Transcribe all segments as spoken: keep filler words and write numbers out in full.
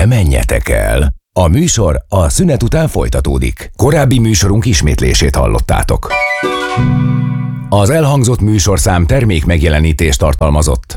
Ne menjetek el! A műsor a szünet után folytatódik. Korábbi műsorunk ismétlését hallottátok. Az elhangzott műsorszám termék megjelenítést tartalmazott.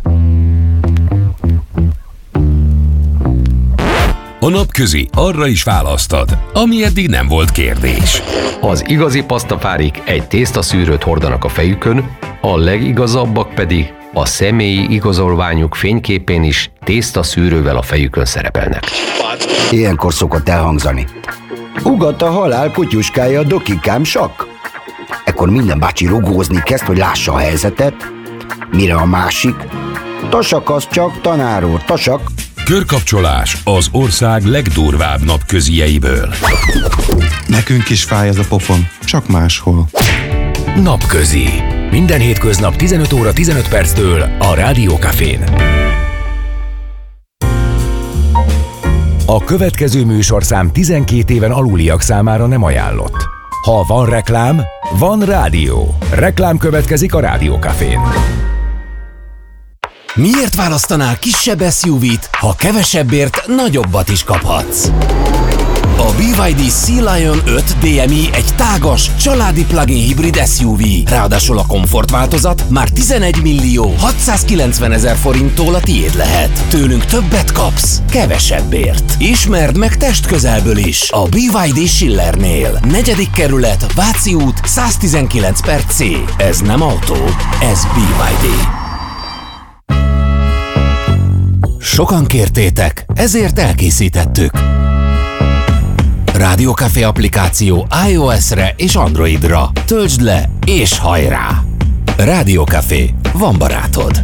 A napközi arra is választad, ami eddig nem volt kérdés. Az igazi pasztafárik egy tésztaszűrőt hordanak a fejükön, a legigazabbak pedig a személyi igazolványuk fényképén is tésztaszűrővel a fejükön szerepelnek. Ilyenkor szokott elhangzani: ugat a halál kutyuskája, dokikám sak. Ekkor minden bácsi rugózni kezd, hogy lássa a helyzetet, mire a másik: tasak az csak, tanár úr, tasak. Körkapcsolás az ország legdurvább napközieiből. Nekünk is fáj ez a pofon, csak máshol. Napközi. Minden hétköznap tizenöt óra tizenöt perctől a Rádió Cafén. A következő műsorszám tizenkét éven aluliak számára nem ajánlott. Ha van reklám, van rádió. Reklám következik a Rádió Cafén. Miért választanál kisebb es u vé-t, ha kevesebbért nagyobbat is kaphatsz? A bé vé dé Sea Lion öt dé em i egy tágas, családi plug-in hibrid es u vé. Ráadásul a komfortváltozat már tizenegy millió hatszázkilencven ezer forinttól a tiéd lehet. Tőlünk többet kapsz, kevesebbért. Ismerd meg testközelből is a bé vé dé Schillernél. Negyedik kerület, Váci út, száztizenkilenc per C. Ez nem autó, ez bé vé dé. Sokan kértétek, ezért elkészítettük. Rádió Café applikáció iOS-re és Androidra. Töltsd le és hajrá! Rádió Café, van barátod.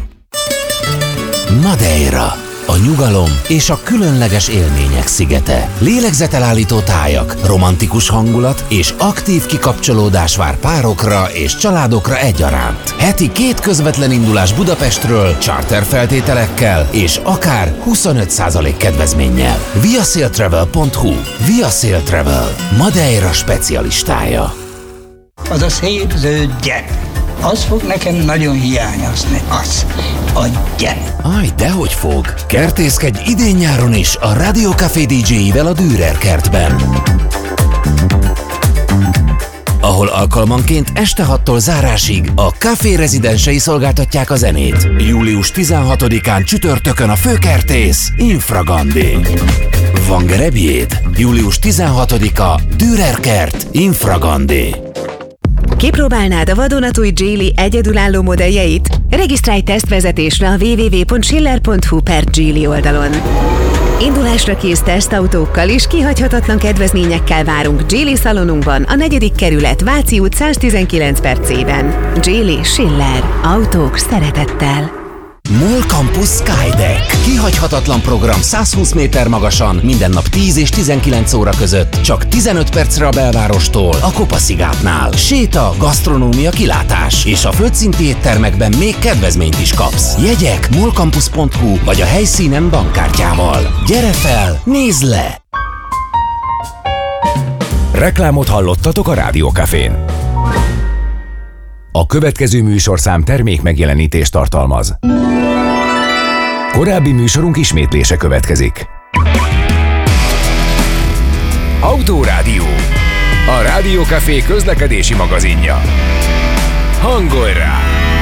Madeira, a nyugalom és a különleges élmények szigete. Lélegzetelállító tájak, romantikus hangulat és aktív kikapcsolódás vár párokra és családokra egyaránt. Heti két közvetlen indulás Budapestről, charter feltételekkel és akár huszonöt százalék kedvezménnyel. viasailtravel pont hu. Viasail Travel, Madeira specialistája. Az a szép zöld gyep, az fog nekem nagyon hiányozni, az, a gyep. Aj, dehogy fog! Kertészkedj idén-nyáron is a Rádió Café dé dzséivel a Dürer kertben, ahol alkalmanként este hattól zárásig a Café rezidensei szolgáltatják a zenét. július tizenhatodikán csütörtökön a főkertész Infragandi. Van gerebjéd? július tizenhatodika Dürer kert Infragandi. Kipróbálnád a vadonatúj Geely egyedülálló modelljeit? Regisztrálj tesztvezetésre a double-u double-u double-u pont schiller pont hu per Geely oldalon. Indulásra kész tesztautókkal és kihagyhatatlan kedvezményekkel várunk Geely szalonunkban a negyedik kerület Váci út száztizenkilenc per C-ben. Geely Schiller. Autók szeretettel. MOL Campus Skydeck. Kihagyhatatlan program százhúsz méter magasan, minden nap tíz és tizenkilenc óra között, csak tizenöt percre a belvárostól, a Kopaszigátnál. Séta, gasztronómia, kilátás, és a földszinti éttermekben még kedvezményt is kapsz. Jegyek molcampus pont hu vagy a helyszínen bankkártyával. Gyere fel, nézd le! Reklámot hallottatok a Rádió Cafén. A következő műsorszám termék megjelenítést tartalmaz. Korábbi műsorunk ismétlése következik. Autórádió. A Rádió Café közlekedési magazinja. Hangolj rá!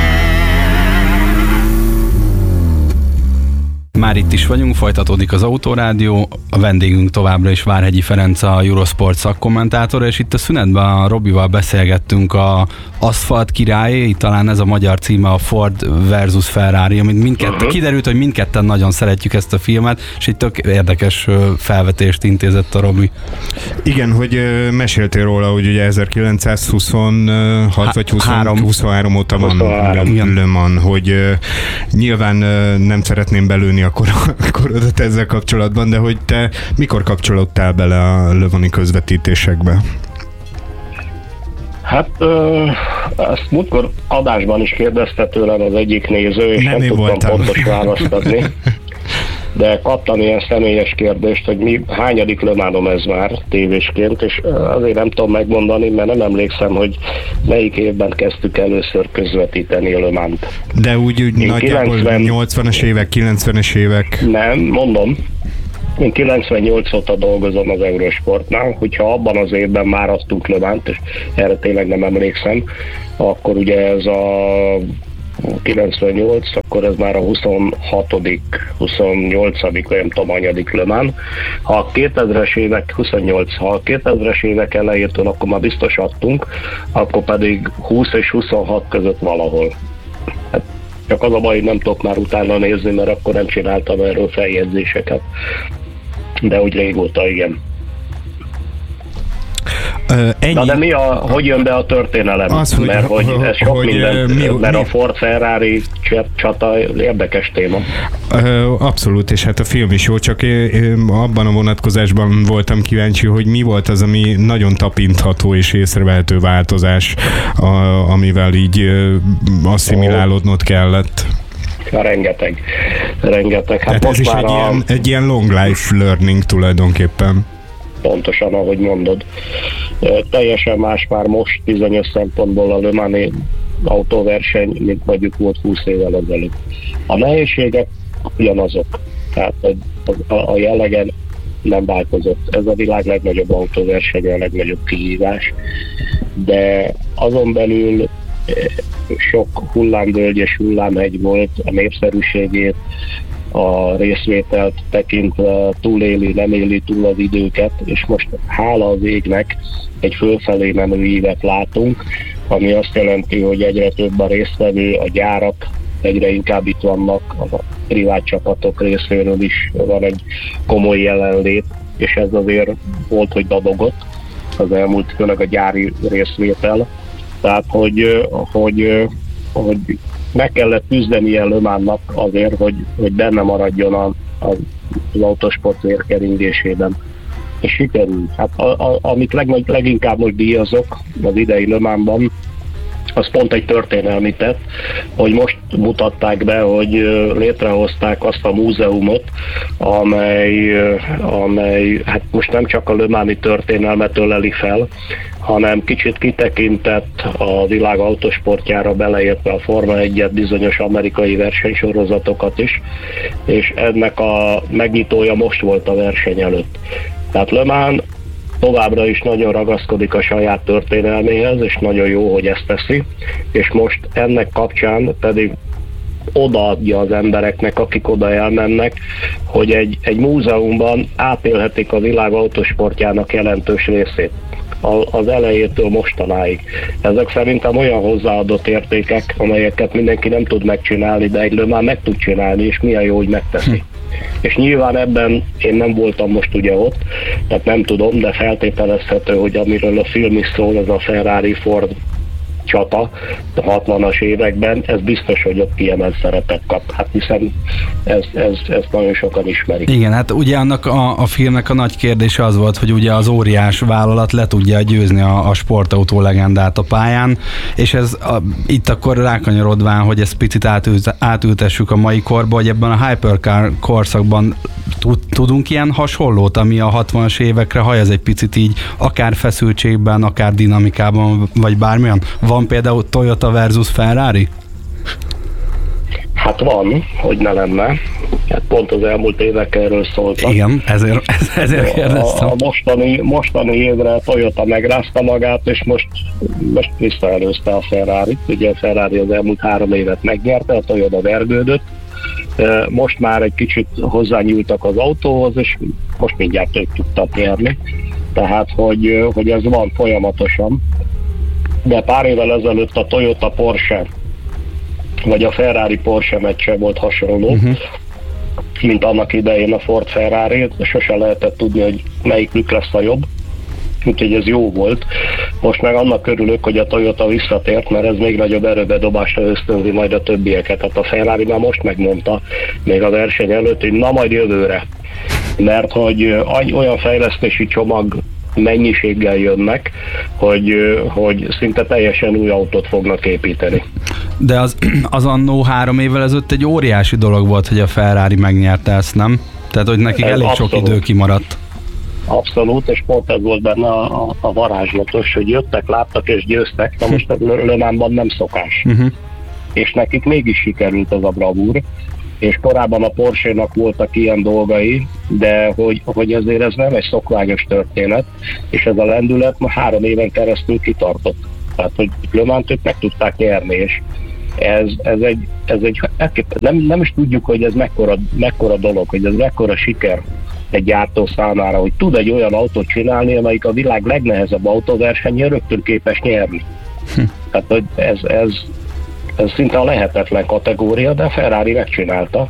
Már itt is vagyunk, folytatódik az Autórádió, a vendégünk továbbra is Várhegyi Ferenc, a Eurosport szakkommentátora, és itt a szünetben a Robival beszélgettünk a Aszfalt királyé, talán ez a magyar címe, a Ford versus Ferrari, amit mindketten, uh-huh. kiderült, hogy mindketten nagyon szeretjük ezt a filmet, és itt tök érdekes felvetést intézett a Robi. Igen, hogy meséltél róla, hogy ugye ezerkilencszázhuszonhat Há- vagy huszonhárom óta van Le Mans, hogy nyilván nem szeretném belőni a korodat ezzel kapcsolatban, de hogy te mikor kapcsolódtál bele a Le Mans-i közvetítésekbe? Hát ö, ezt múltkor adásban is kérdezte tőlem az egyik néző, és nem, nem tudtam voltam. pontos választ adni. De kaptam ilyen személyes kérdést, hogy mi, hányadik Le Mans-om ez már tévésként, és azért nem tudom megmondani, mert nem emlékszem, hogy melyik évben kezdtük először közvetíteni a Le Mans-t. De úgy, úgy nagyjából kilencven... nyolcvanas évek, kilencvenes évek. Nem, mondom. Én kilencvennyolc óta dolgozom az Eurosportnál, hogyha abban az évben már adtunk Le Mans-t, és erre tényleg nem emlékszem, akkor ugye ez a kilencvennyolc, akkor ez már a huszonhatodik, huszonnyolcadik, nem tudom, anyadik Le Mans. Ha a kétezres évek, huszonnyolc, ha a kétezres évek elejétől akkor már biztos adtunk, akkor pedig húsz és huszonhat között valahol. Hát csak az a baj, hogy nem tudok már utána nézni, mert akkor nem csináltam erről feljegyzéseket. De úgy régóta, igen. Uh, ennyi... Na de mi a, hogy jön be a történelem? Az, hogy, mert hogy ez sok hogy, minden, mi, mert mi... a Ford Ferrari csata érdekes téma. Uh, abszolút, és hát a film is jó, csak én abban a vonatkozásban voltam kíváncsi, hogy mi volt az, ami nagyon tapintható és észrevehető változás, a, amivel így uh, asszimilálódnod kellett. Ja, rengeteg. Rengeteg. Hát Tehát ez is egy, a... ilyen, egy ilyen long life learning tulajdonképpen. Pontosan, ahogy mondod. Teljesen más már most bizonyos szempontból a Le Mans-i autóverseny, mint mondjuk volt húsz évvel ezelőtt. A nehézségek ugyanazok. Tehát a, a, a jellegen nem változott. Ez a világ legnagyobb autóverseny, a legnagyobb kihívás. De azon belül sok hullámvölgy és hullámhegy volt, a népszerűségét, a részvételt tekintve túléli, nem éli túl az időket, és most hála az égnek egy fölfelé menő ívet látunk, ami azt jelenti, hogy egyre több a résztvevő, a gyárak egyre inkább itt vannak, a privát csapatok részéről is van egy komoly jelenlét, és ez azért volt, hogy dadogott az elmúlt, főleg a gyári részvétel. Tehát, hogy, hogy, hogy meg kellett küzdeni a Le Mans-nak azért, hogy, hogy benne maradjon a, a, az autósport vérkeringésében. És sikerült. Hát a, a, amit leg, leginkább most díjazok az idei Le Mans-ban, az pont egy történelmi tett, hogy most mutatták be, hogy létrehozták azt a múzeumot, amely, amely hát most nem csak a Le Mans-i történelmet öleli fel, hanem kicsit kitekintett a világ autósportjára, beleértve a Forma egyet, bizonyos amerikai versenysorozatokat is, és ennek a megnyitója most volt a verseny előtt. Tehát Le Mans továbbra is nagyon ragaszkodik a saját történelméhez, és nagyon jó, hogy ezt teszi, és most ennek kapcsán pedig odaadja az embereknek, akik oda elmennek, hogy egy, egy múzeumban átélhetik a világ autósportjának jelentős részét. Az elejétől mostanáig. Ezek szerintem olyan hozzáadott értékek, amelyeket mindenki nem tud megcsinálni, de egy Le Mans meg tud csinálni, és milyen jó, hogy megteszi. Hm. És nyilván ebben én nem voltam most ugye ott, tehát nem tudom, de feltételezhető, hogy amiről a film is szól, ez a Ferrari-Ford csata a hatvanas években, ez biztos, hogy ott kiemelt szerepet kap. Hát hiszen ez, ez, ez nagyon sokan ismerik. Igen, hát ugye annak a, a filmnek a nagy kérdése az volt, hogy ugye az óriás vállalat le tudja győzni a, a sportautó legendát a pályán, és ez a, itt akkor rákanyarodván, hogy ezt picit átült, átültessük a mai korba, hogy ebben a hypercar korszakban tud, tudunk ilyen hasonlót, ami a hatvanas évekre hajaz egy picit így, akár feszültségben, akár dinamikában, vagy bármilyen. Van például Toyota versus Ferrari? Hát van, hogy ne lenne. Hát pont az elmúlt évek erről szóltak. Igen, ezért, ezért kérdeztem. A, a mostani, mostani évre Toyota megrázta magát, és most, most visszaelőzte a Ferrarit. Ugye a Ferrari az elmúlt három évet megnyerte, a Toyota vergődött. Most már egy kicsit hozzányúltak az autóhoz, és most mindjárt ők tudtak nyerni. Tehát, hogy, hogy ez van folyamatosan. De pár évvel ezelőtt a Toyota Porsche, vagy a Ferrari Porsche meccse volt hasonló, uh-huh. mint annak idején a Ford Ferrari, sose lehetett tudni, hogy melyikük lesz a jobb, úgyhogy ez jó volt. Most meg annak örülök, hogy a Toyota visszatért, mert ez még nagyobb erőbedobásra ösztönzi majd a többieket. Tehát a Ferrari már most megmondta, még a verseny előtt, hogy na majd jövőre. Mert hogy olyan fejlesztési csomag mennyiséggel jönnek, hogy, hogy szinte teljesen új autót fognak építeni. De az, az annó három évvel ezelőtt egy óriási dolog volt, hogy a Ferrari megnyerte ezt, nem? Tehát, hogy nekik elég abszolút sok idő kimaradt. Abszolút, és pont ez volt benne a, a, a varázslatos, hogy jöttek, láttak és győztek, de most a Le Mans-ban nem szokás. Uh-huh. És nekik mégis sikerült ez a bravúr, és korábban a Porsche-nak voltak ilyen dolgai, de hogy, hogy ezért ez nem egy szokványos történet, és ez a lendület ma három éven keresztül kitartott. Tehát, hogy Le Mans-t ők meg tudták nyerni, és ez, ez egy, ez egy nem, nem is tudjuk, hogy ez mekkora, mekkora dolog, hogy ez mekkora siker egy gyártó számára, hogy tud egy olyan autót csinálni, amelyik a világ legnehezebb autóversenyén rögtön képes nyerni. Hm. Tehát, hogy ez, ez, ez szinte a lehetetlen kategória, de a Ferrari megcsinálta.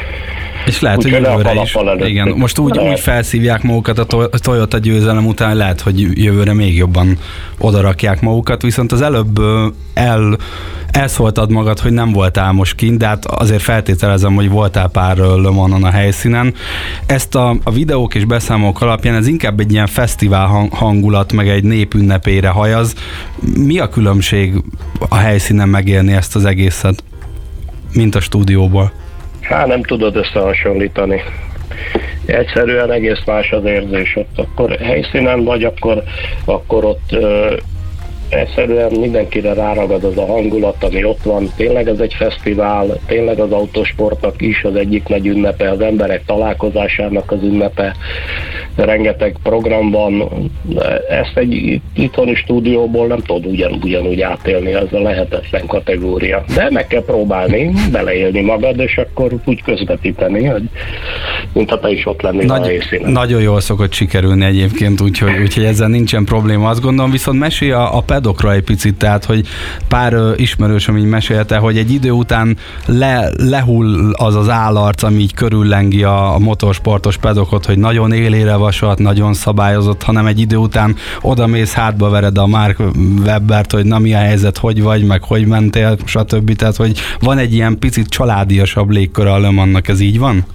És lehet, úgy, hogy jövőre is. Igen, most úgy, úgy felszívják magukat a Toyota győzelem után, lehet, hogy jövőre még jobban odarakják magukat, viszont az előbb el, elszóltad magad, hogy nem voltál most kint, de hát azért feltételezem, hogy voltál pár Le Manson a helyszínen. Ezt a, a videók és beszámolók alapján ez inkább egy ilyen fesztivál hangulat, meg egy népünnepére hajaz. Mi a különbség a helyszínen megélni ezt az egészet, mint a stúdióból? Hát nem tudod összehasonlítani. Egyszerűen egész más az érzés. Ott akkor helyszínen vagy, akkor, akkor ott ö, egyszerűen mindenkire ráragad az a hangulat, ami ott van. Tényleg ez egy fesztivál, tényleg az autósportnak is az egyik nagy ünnepe, az emberek találkozásának az ünnepe. Rengeteg program van. Ezt egy itthoni stúdióból nem tud ugyan, ugyanúgy átélni, ez a lehetetlen kategória. De meg kell próbálni, beleélni magad, és akkor úgy közvetíteni, hogy mintha te is ott lennél Nagy, a helyszínen. Nagyon jól szokott sikerülni egyébként, úgyhogy, úgyhogy ezzel nincsen probléma, azt gondolom, viszont mesélj a, a pedokra egy picit, tehát, hogy pár uh, ismerősöm így mesélte, hogy egy idő után le, lehull az az állarc, ami így körüllengi a, a motorsportos pedokot, hogy nagyon élére vasat, nagyon szabályozott, hanem egy idő után odamész, hátba vered a Mark Webbert, hogy na mi a helyzet, hogy vagy, meg hogy mentél, stb. Tehát, hogy van egy ilyen picit családiasabb légkör a Le Mansnak, ez így van?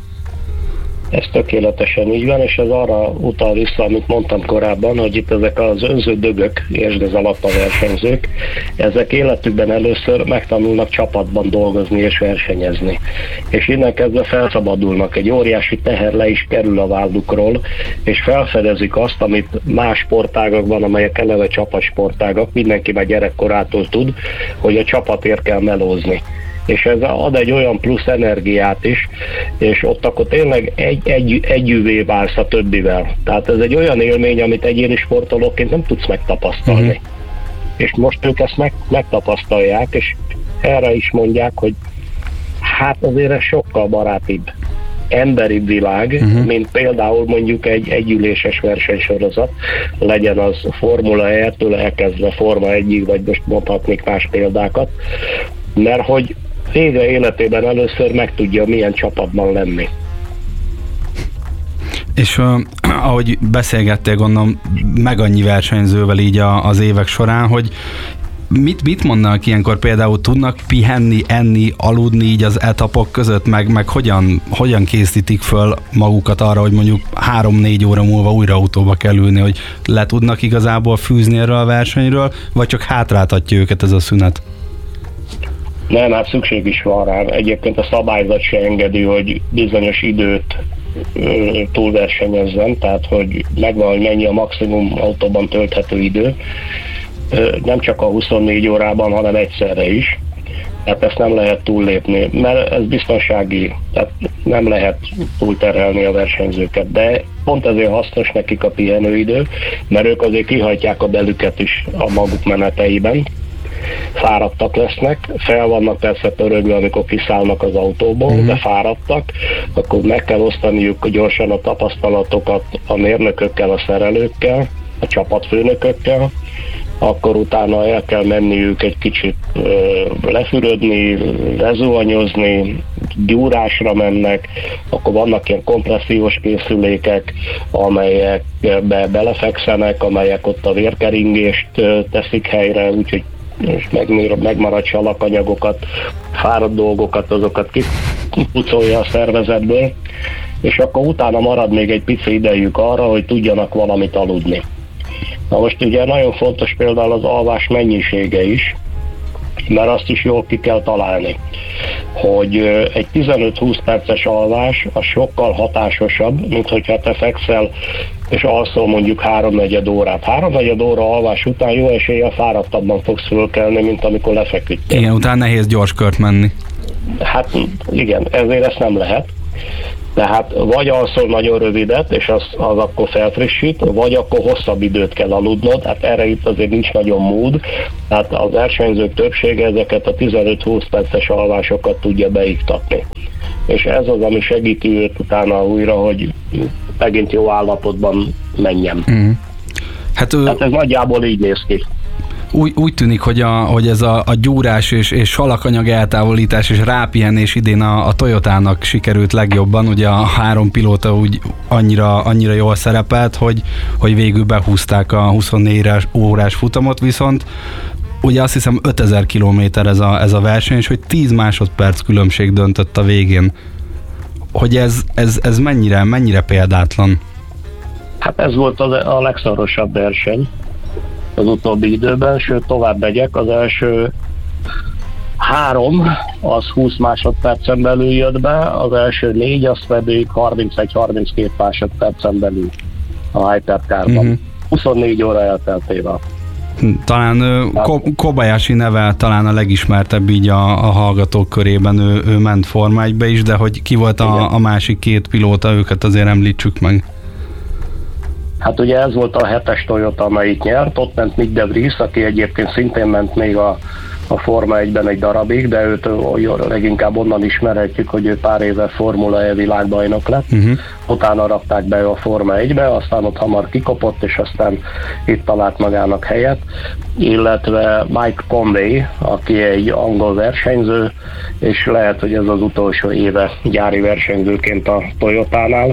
Ez tökéletesen így van, és ez arra utal vissza, amit mondtam korábban, hogy itt ezek az önző dögök, értsd ez alatt a versenyzők, ezek életükben először megtanulnak csapatban dolgozni és versenyezni. És innen kezdve felszabadulnak, egy óriási teher le is kerül a vállukról, és felfedezik azt, amit más sportágakban, amelyek eleve csapatsportágak, mindenki már gyerekkorától tud, hogy a csapatért kell melózni. És ez ad egy olyan plusz energiát is, és ott akkor tényleg egy, egy, együvé válsz a többivel. Tehát ez egy olyan élmény, amit egyéni sportolóként nem tudsz megtapasztalni. Uh-huh. És most ők ezt meg, megtapasztalják, és erre is mondják, hogy hát azért ez sokkal barátibb, emberibb világ, uh-huh. mint például mondjuk egy együléses versenysorozat, legyen az Formula E-től elkezdve Forma egyig, vagy most mondhatnék más példákat, mert hogy végre életében először megtudja, milyen csapatban lenni. És uh, ahogy beszélgettél, gondolom, meg annyi versenyzővel így a, az évek során, hogy mit, mit mondanak ilyenkor, például tudnak pihenni, enni, aludni így az etapok között, meg, meg hogyan, hogyan készítik föl magukat arra, hogy mondjuk három-négy óra múlva újra autóba kell ülni, hogy le tudnak igazából fűzni erről a versenyről, vagy csak hátráltatja őket ez a szünet? Nem, hát szükség is van rá. Egyébként a szabályzat se engedi, hogy bizonyos időt ö, túlversenyezzen, tehát hogy megvan, hogy mennyi a maximum autóban tölthető idő. Ö, nem csak a huszonnégy órában, hanem egyszerre is. Tehát ezt nem lehet túllépni, mert ez biztonsági, tehát nem lehet túlterhelni a versenyzőket, de pont ezért hasznos nekik a pihenőidő, mert ők azért kihajtják a belüket is a maguk meneteiben. Fáradtak lesznek, fel vannak persze pörögve, amikor kiszállnak az autóból, uh-huh. de fáradtak, akkor meg kell osztaniuk gyorsan a tapasztalatokat a mérnökökkel, a szerelőkkel, a csapatfőnökökkel, akkor utána el kell menniük egy kicsit ö, lefürödni, lezuhanyozni, gyúrásra mennek, akkor vannak ilyen kompressziós készülékek, amelyekbe belefekszenek, amelyek ott a vérkeringést ö, teszik helyre, úgyhogy és megmaradt salakanyagokat, fáradt dolgokat, azokat kipucolja a szervezetből, és akkor utána marad még egy pici idejük arra, hogy tudjanak valamit aludni. Na most ugye nagyon fontos például az alvás mennyisége is, mert azt is jól ki kell találni, hogy egy tizenöt-húsz perces alvás az sokkal hatásosabb, mint hogyha te fekszel és alszol mondjuk háromnegyed órát. Háromnegyed óra alvás után jó eséllyel fáradtabban fogsz fölkelni, mint amikor lefeküdtél. Igen, utána nehéz gyors kört menni. Hát igen, ezért ezt nem lehet. Tehát vagy alszol nagyon rövidet, és az, az akkor felfrissít, vagy akkor hosszabb időt kell aludnod, hát erre itt azért nincs nagyon mód, tehát az versenyzők többsége ezeket a tizenöt-húsz perces alvásokat tudja beiktatni. És ez az, ami segíti őt utána újra, hogy megint jó állapotban menjen. Mm. Hát, ő... hát ez nagyjából így néz ki. Úgy, úgy tűnik, hogy, a, hogy ez a, a gyúrás és, és salakanyag eltávolítás és rápihenés idén a, a Toyotának sikerült legjobban. Ugye a három pilóta úgy annyira, annyira jól szerepelt, hogy, hogy végül behúzták a huszonnégy órás futamot, viszont ugye azt hiszem ötezer kilométer ez a, ez a verseny, és hogy tíz másodperc különbség döntött a végén. Hogy ez, ez, ez mennyire, mennyire példátlan? Hát ez volt a, a legszorosabb verseny az utóbbi időben, sőt tovább megyek, az első három, az húsz másodpercen belül jött be, az első négy, az pedig harmincegy-harminckét másodpercen belül a Hypercarban. Uh-huh. huszonnégy óra elteltével. Talán Ko- Kobayashi neve talán a legismertebb így a, a hallgatók körében, ő, ő ment Forma egybe is, de hogy ki volt a, a másik két pilóta, őket azért említsük meg. Hát ugye ez volt a hetes Toyota, amelyik nyert, ott ment Nick de Vries, aki egyébként szintén ment még a, a Forma egyben egy darabig, de őt leginkább onnan ismerhetjük, hogy ő pár éve Formula E világbajnok lett, uh-huh. Utána rakták be a Forma egybe, aztán ott hamar kikopott, és aztán itt talált magának helyet, illetve Mike Conway, aki egy angol versenyző, és lehet, hogy ez az utolsó éve gyári versenyzőként a Toyotánál.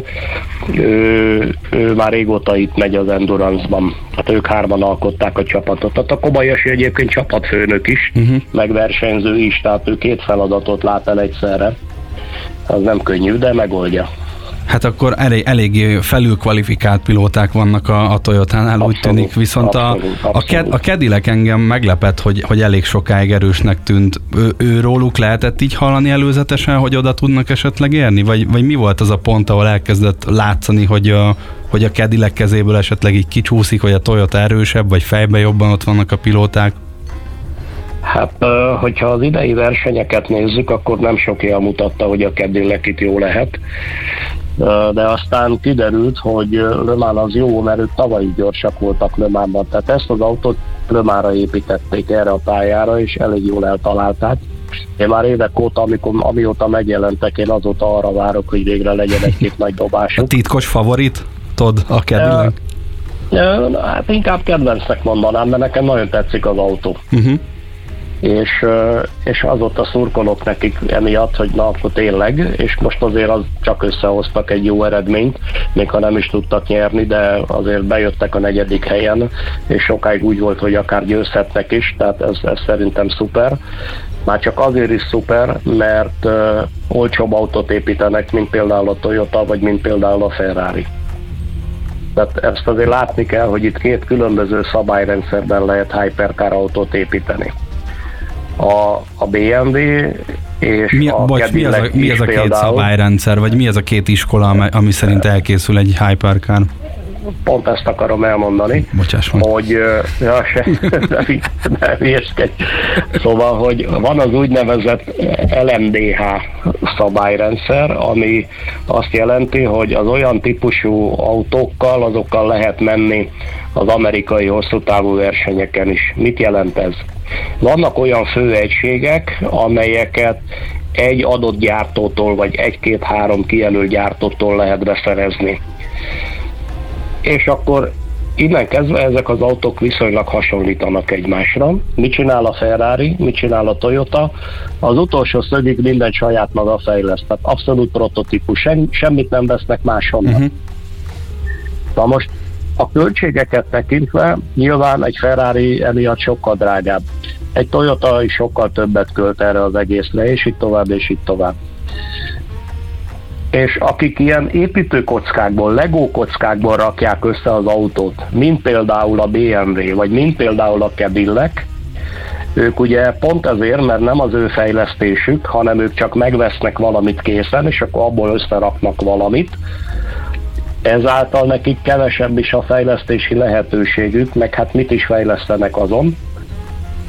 Ő, ő már régóta itt megy az Endurance-ban, hát ők hárman alkották a csapatot. Tehát a Kobayashi egyébként csapatfőnök is, uh-huh. meg versenyző is, tehát ő két feladatot lát el egyszerre. Az nem könnyű, de megoldja. Hát akkor elég, eléggé felülkvalifikált pilóták vannak a, a Toyotánál, abszolút, úgy tűnik, viszont abszolút, a, a, Cad, a Cadillac engem meglepett, hogy, hogy elég sokáig erősnek tűnt. Ő, ő róluk lehetett így hallani előzetesen, hogy oda tudnak esetleg érni? Vagy, vagy mi volt az a pont, ahol elkezdett látszani, hogy a, hogy a Cadillac kezéből esetleg így kicsúszik, hogy a Toyota erősebb, vagy fejben jobban ott vannak a pilóták? Hát, hogyha az idei versenyeket nézzük, akkor nem sok jel mutatta, hogy a Cadillac itt jó lehet. De aztán kiderült, hogy Le Mans az jó, mert ők tavaly gyorsak voltak Le Mansban. Tehát ezt az autót Le Mansra építették, erre a pályára, és elég jól eltalálták. Én már évek óta, amikor, amióta megjelentek, én azóta arra várok, hogy végre legyen egy-két nagy dobásuk. A titkos favorit, Todd, a Cadillac? E, hát inkább kedvencnek mondanám, mert nekem nagyon tetszik az autó. Uh-huh. És, és azóta szurkolok nekik emiatt, hogy na, akkor tényleg, és most azért az csak összehoztak egy jó eredményt, még ha nem is tudtak nyerni, de azért bejöttek a negyedik helyen, és sokáig úgy volt, hogy akár győzhetnek is, tehát ez, ez szerintem szuper. Már csak azért is szuper, mert uh, olcsóbb autót építenek, mint például a Toyota, vagy mint például a Ferrari. Tehát ezt azért látni kell, hogy itt két különböző szabályrendszerben lehet hypercar autót építeni. A, a bé em vé és mi, a bocs, mi az a, mi az a két például, szabályrendszer, vagy mi az a két iskola, ami szerint elkészül egy hypercar? Pont ezt akarom elmondani, Bocsáss meg. hogy ja, se, nem, nem ilyeskedj. Szóval, hogy van az úgynevezett el em dé há szabályrendszer, ami azt jelenti, hogy az olyan típusú autókkal, azokkal lehet menni az amerikai hosszú távú versenyeken is. Mit jelent ez? Vannak olyan főegységek, amelyeket egy adott gyártótól, vagy egy-két-három kijelölt gyártótól lehet beszerezni. És akkor innen kezdve ezek az autók viszonylag hasonlítanak egymásra. Mit csinál a Ferrari, mit csinál a Toyota? Az utolsó szögig minden saját maga fejleszt. Tehát abszolút prototípus, Sem, semmit nem vesznek máshonnan. Uh-huh. Na most a költségeket tekintve nyilván egy Ferrari emiatt sokkal drágább. Egy Toyota is sokkal többet költ erre az egészre, és így tovább, és így tovább. És akik ilyen építőkockákból, Lego kockákból rakják össze az autót, mint például a bé em vé, vagy mint például a Cadillac, ők ugye pont ezért, mert nem az ő fejlesztésük, hanem ők csak megvesznek valamit készen, és akkor abból összeraknak valamit. Ezáltal nekik kevesebb is a fejlesztési lehetőségük, meg hát mit is fejlesztenek azon.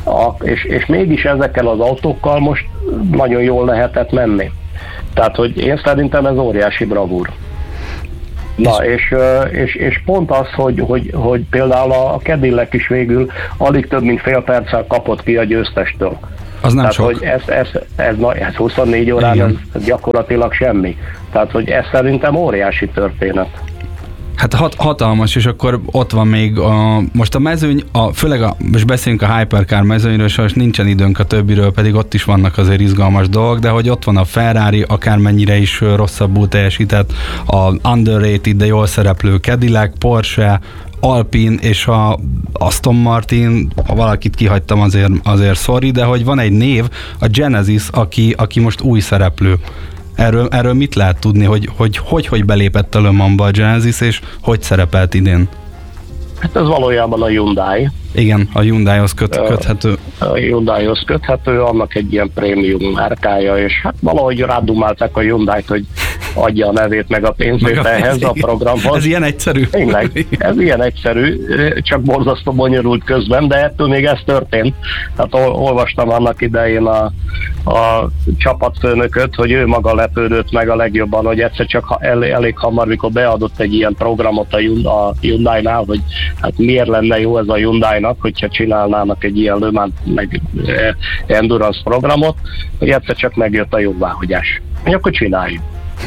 A, és, és mégis ezekkel az autókkal most nagyon jól lehetett menni. Tehát, hogy én szerintem ez óriási bravúr. Na, és, és, és pont az, hogy, hogy, hogy például a Cadillac is végül alig több mint fél perccel kapott ki a győztestől. Az nem Tehát, sok. hogy ez, ez, ez, ez huszonnégy órán ez, ez gyakorlatilag semmi. Tehát, hogy ez szerintem óriási történet. Hát hat, hatalmas, és akkor ott van még a, most a mezőny, a, főleg a, most beszélünk a Hypercar mezőnyről, sajnos nincsen időnk a többiről, pedig ott is vannak azért izgalmas dolgok, de hogy ott van a Ferrari, akármennyire is rosszabbul teljesített, a underrated, de jól szereplő Cadillac, Porsche, Alpine és a Aston Martin, ha valakit kihagytam, azért, azért sorry, de hogy van egy név, a Genesis, aki, aki most új szereplő. Erről, erről mit lehet tudni, hogy hogy, hogy, hogy belépett a Le Mansba a Genesis, és hogy szerepelt idén? Hát ez valójában a Hyundai. Igen, a Hyundaihoz köt, köthető. A Hyundaihoz köthető, annak egy ilyen prémium márkája, és hát valahogy rádumálták a Hyundai-t, hogy adja a nevét meg a pénzét meg a ehhez a programhoz. Ez ilyen egyszerű? Tényleg, ez ilyen egyszerű, csak borzasztó bonyolult közben, de ettől még ez történt. Tehát olvastam annak idején a, a csapatfőnököt, hogy ő maga lepődött meg a legjobban, hogy egyszer csak el, elég hamar, mikor beadott egy ilyen programot a Hyundai-nál, hogy hát miért lenne jó ez a Hyundai-nak, hogyha csinálnának egy ilyen Le Mans meg Endurance programot, hogy egyszer csak megjött a jóváhagyás. És akkor csináljuk.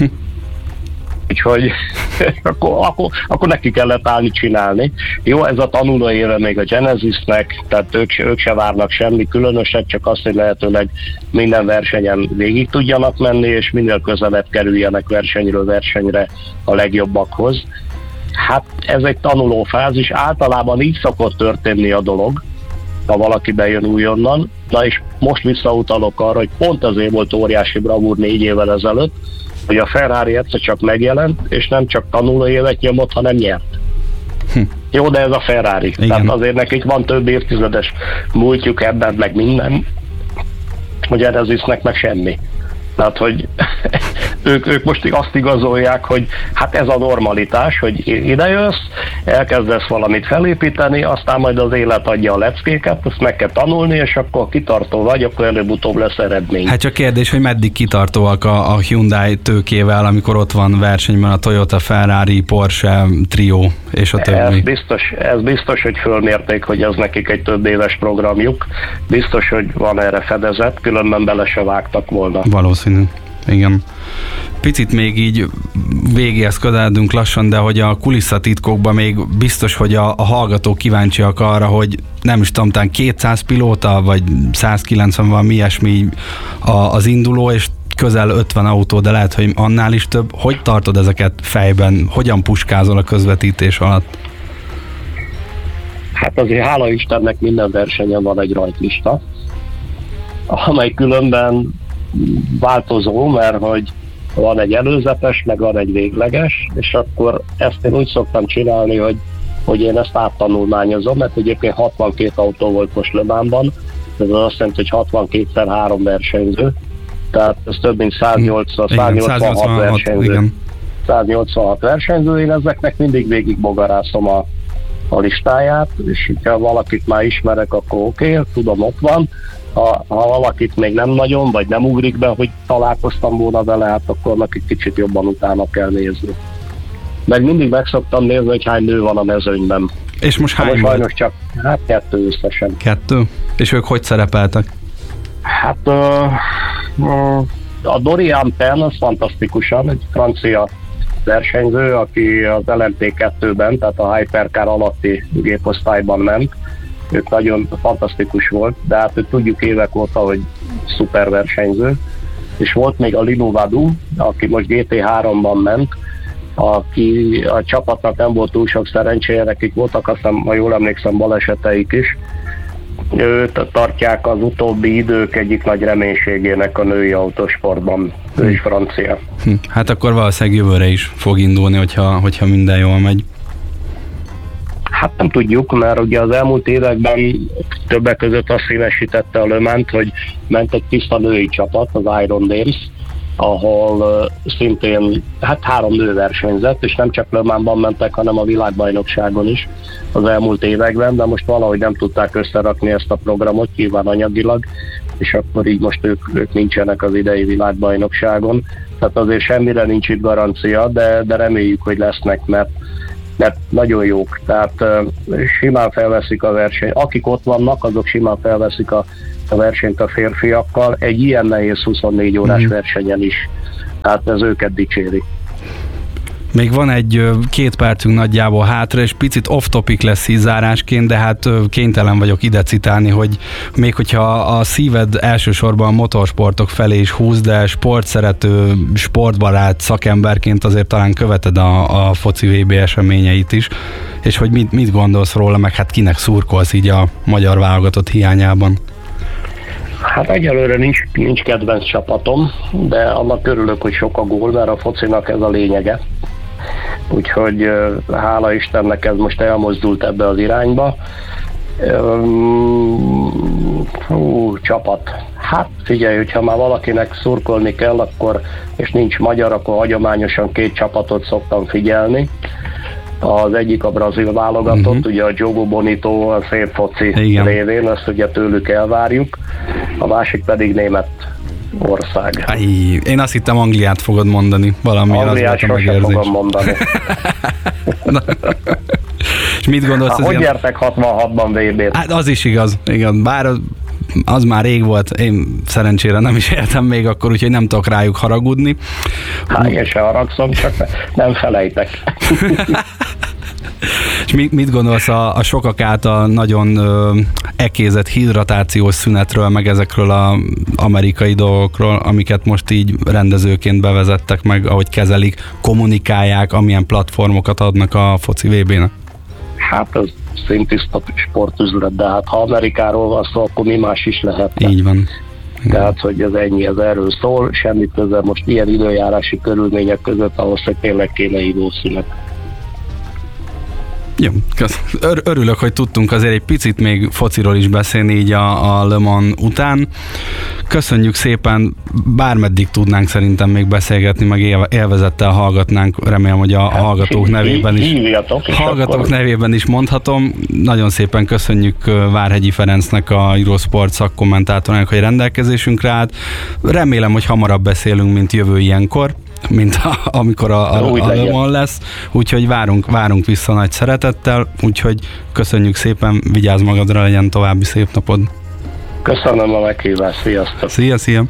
Úgyhogy akkor, akkor, akkor neki kellett állni csinálni. Jó, ez a tanuló éve még a Genesisnek, tehát ők, ők se várnak semmi különöset, csak azt, hogy lehetőleg minden versenyen végig tudjanak menni, és minél közelebb kerüljenek versenyről versenyre a legjobbakhoz. Hát ez egy tanuló fázis, általában így szokott történni a dolog, ha valaki bejön újonnan. Na és most visszautalok arra, hogy pont azért volt óriási bravúr négy évvel ezelőtt, hogy a Ferrari egyszer csak megjelent, és nem csak tanuló évet nyomott, hanem nyert. Hm. Jó, de ez a Ferrari. Igen. Tehát azért nekik van több évtizedes múltjuk ebben, meg minden, hogy Genesisnek meg semmi. Tehát, hogy ők, ők most azt igazolják, hogy hát ez a normalitás, hogy idejössz, elkezdesz valamit felépíteni, aztán majd az élet adja a leckéket, azt meg kell tanulni, és akkor kitartó vagy, akkor előbb-utóbb lesz eredmény. Hát csak kérdés, hogy meddig kitartóak a, a Hyundai tőkével, amikor ott van versenyben a Toyota, Ferrari, Porsche, Trio és a többi. Ez biztos, ez biztos, hogy fölmérték, hogy ez nekik egy több éves programjuk. Biztos, hogy van erre fedezet, különben bele se vágtak volna. Valószínű. Igen. Picit még így végéhez közeledünk lassan, de hogy a kulisszatitkokban még biztos, hogy a, a hallgatók kíváncsiak arra, hogy nem is tudom, talán kétszáz pilóta, vagy százkilencven van, mi ilyesmi a, az induló, és közel ötven autó, de lehet, hogy annál is több. Hogy tartod ezeket fejben? Hogyan puskázol a közvetítés alatt? Hát azért hála Istennek minden versenyen van egy rajtlista, amely különben változó, mert hogy van egy előzetes, meg van egy végleges, és akkor ezt én úgy szoktam csinálni, hogy, hogy én ezt áttanulmányozom, mert egyébként hatvankét autó volt most Le Mansban, ez azt jelenti, hogy hatvankétszer három versenyző, tehát ez több mint száznyolcvan, száznyolcvanhat versenyző. Igen. száznyolcvanhat versenyző, én ezeknek mindig végig bogarászom a, a listáját, és ha valakit már ismerek, akkor oké, okay, tudom, ott van. Ha, ha valakit még nem nagyon, vagy nem ugrik be, hogy találkoztam volna vele, hát akkor neki kicsit jobban utána kell nézni. Meg mindig meg szoktam nézni, hogy hány nő van a mezőnyben. És most hány most sajnos csak, hát kettő összesen. Kettő? És ők hogy szerepeltek? Hát uh, a Dorian Penn az fantasztikusan, egy francia versenyző, aki az el em té kettőben, tehát a Hypercar alatti géposztályban ment. Ők nagyon fantasztikus volt, de hát ők tudjuk évek óta, hogy szuper versenyző. És volt még a Lino Vadu, aki most gé té háromban ment, aki a csapatnak nem volt túl sok szerencséje, nekik voltak, aztán, ha jól emlékszem, baleseteik is. Őt tartják az utóbbi idők egyik nagy reménységének a női autósportban. Ő is francia. Hát akkor valószínűleg jövőre is fog indulni, hogyha, hogyha minden jól megy. Hát nem tudjuk, mert ugye az elmúlt években többek között azt színesítette a Le Mans-t, hogy ment egy tiszta női csapat, az Iron Dames, ahol szintén hát három nő versenyzett, és nem csak Le Mansban mentek, hanem a világbajnokságon is az elmúlt években, de most valahogy nem tudták összerakni ezt a programot, nyilván anyagilag, és akkor így most ők, ők nincsenek az idei világbajnokságon. Tehát azért semmire nincs itt garancia, de, de reméljük, hogy lesznek, mert, mert nagyon jók. Tehát uh, simán felveszik a versenyt. Akik ott vannak, azok simán felveszik a, a versenyt a férfiakkal. Egy ilyen nehéz huszonnégy órás mm. versenyen is. Tehát ez őket dicséri. Még van egy két percünk nagyjából hátra, és picit off-topic lesz így zárásként, de hát kénytelen vagyok ide citálni, hogy még hogyha a szíved elsősorban a motorsportok felé is húz, de sportszerető, sportbarát szakemberként azért talán követed a, a foci vé bé eseményeit is, és hogy mit, mit gondolsz róla, meg hát kinek szurkolsz így a magyar válogatott hiányában? Hát egyelőre nincs, nincs kedvenc csapatom, de annak örülök, hogy sok a gól, mert a focinak ez a lényege. Úgyhogy hála Istennek ez most elmozdult ebbe az irányba. Hú, csapat. Hát figyelj, hogyha már valakinek szurkolni kell, akkor, és nincs magyar, akkor hagyományosan két csapatot szoktam figyelni. Az egyik a brazil válogatott, uh-huh. ugye a Diogo Bonito, a szép foci Igen. révén, ezt ugye tőlük elvárjuk. A másik pedig német ország. Aj, én azt hittem Angliát fogod mondani, valami Angliát az volt a megérzés. Fogom mondani. És mit gondolsz? Há, hogy ilyen... nyertek hatvanhatban vé bét? Hát az is igaz, igen, bár az, az már rég volt, én szerencsére nem is éltem még akkor, úgyhogy nem tudok rájuk haragudni. Hát én se haragszom, csak nem felejtek. És mit, mit gondolsz a, a sokak által nagyon ö, ekézett hidratációs szünetről, meg ezekről az amerikai dolgokról, amiket most így rendezőként bevezettek, meg ahogy kezelik, kommunikálják, amilyen platformokat adnak a foci vé bének? Hát ez szintiszta sportüzlet, de hát ha Amerikáról van szó, akkor mi más is lehet. Így van. Tehát, hogy ez ennyi, ez erről szól, semmit közel most ilyen időjárási körülmények között, ahhoz, hogy tényleg kéne időszünet. Jó, Ör- örülök, hogy tudtunk azért egy picit még fociról is beszélni így a, a Le Mans után. Köszönjük szépen, bármeddig tudnánk szerintem még beszélgetni, meg él- élvezettel hallgatnánk, remélem, hogy a, a hallgatók nevében is, hallgatók nevében is mondhatom. Nagyon szépen köszönjük Várhegyi Ferencnek, a Eurosport szakkommentátornak, hogy rendelkezésünkre állt. Remélem, hogy hamarabb beszélünk, mint jövő ilyenkor, mint a, amikor a, a, a Le Mans lesz, úgyhogy várunk, várunk vissza nagy szeretettel, úgyhogy köszönjük szépen, vigyázz magadra, legyen további szép napod. Köszönöm a meghívást, sziasztok! Szia, szia!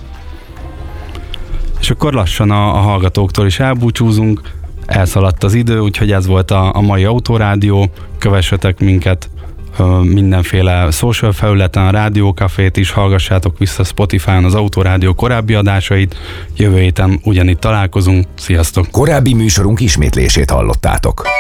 És akkor lassan a, a hallgatóktól is elbúcsúzunk, elszaladt az idő, úgyhogy ez volt a, a mai Autorádió, kövessetek minket mindenféle social felületen, a Rádiókafét is, hallgassátok vissza Spotify-on az Autorádió korábbi adásait, jövő héten ugyanitt találkozunk, sziasztok! Korábbi műsorunk ismétlését hallottátok.